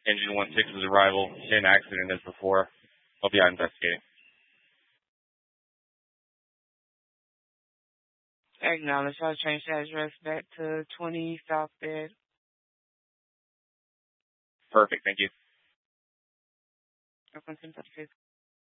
Engine 16's arrival. Same accident as before. I'll be out investigating. Acknowledge. I'll change the address back to 20 South Bed. Perfect. Thank you. Open 1036.